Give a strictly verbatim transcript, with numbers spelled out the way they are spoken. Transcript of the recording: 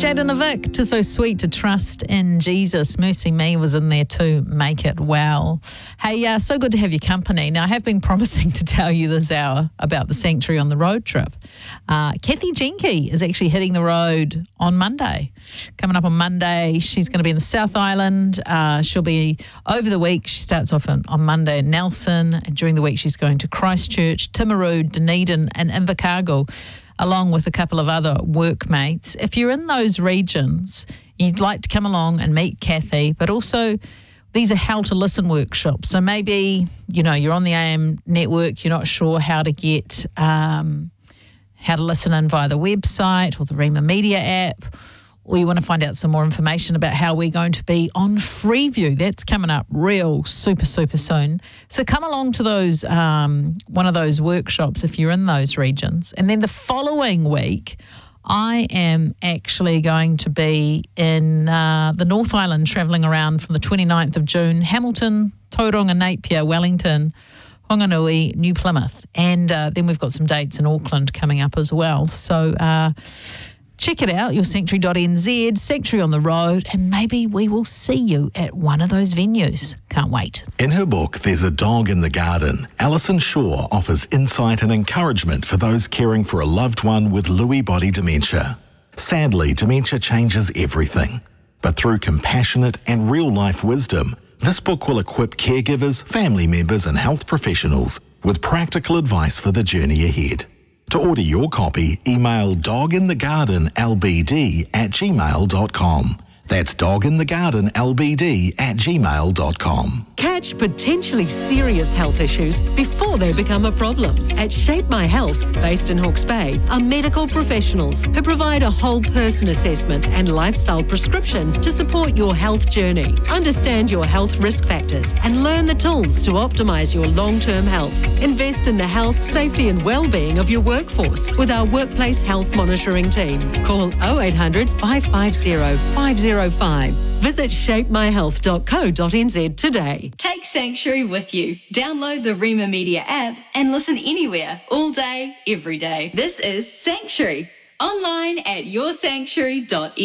Jaden Avic, 'Tis So Sweet to Trust in Jesus. Mercy Me was in there too. Make it well. Hey, uh, so good to have your company. Now, I have been promising to tell you this hour about the Sanctuary on the Road trip. Uh, Kathy Jenke is actually hitting the road on Monday. Coming up on Monday, she's going to be in the South Island. Uh, she'll be over the week. She starts off on, on Monday in Nelson, and during the week she's going to Christchurch, Timaru, Dunedin and Invercargill, along with a couple of other workmates. If you're in those regions, you'd like to come along and meet Kathy, but also these are how to listen workshops. So maybe, you know, you're on the A M network, you're not sure how to get, um, how to listen in via the website or the Rima Media app, or you want to find out some more information about how we're going to be on Freeview. That's coming up real super, super soon. So come along to those um, one of those workshops if you're in those regions. And then the following week, I am actually going to be in uh, the North Island, travelling around from the twenty-ninth of June, Hamilton, Tauranga, Napier, Wellington, Honganui, New Plymouth. And uh, then we've got some dates in Auckland coming up as well. So uh, check it out, your sanctuary dot n z, Sanctuary on the Road, and maybe we will see you at one of those venues. Can't wait. In her book, There's a Dog in the Garden, Alison Shaw offers insight and encouragement for those caring for a loved one with Lewy body dementia. Sadly, dementia changes everything. But through compassionate and real-life wisdom, this book will equip caregivers, family members and health professionals with practical advice for the journey ahead. To order your copy, email doginthegardenlbd at gmail dot com. That's doginthegardenlbd at gmail dot com. Catch potentially serious health issues before they become a problem. At Shape My Health, based in Hawke's Bay, are medical professionals who provide a whole person assessment and lifestyle prescription to support your health journey. Understand your health risk factors and learn the tools to optimise your long-term health. Invest in the health, safety and well-being of your workforce with our workplace health monitoring team. Call oh eight hundred, five five zero, five zero five. Visit shape my health dot co dot n z today. Take Sanctuary with you. Download the Rima Media app and listen anywhere, all day, every day. This is Sanctuary, online at your sanctuary dot n z.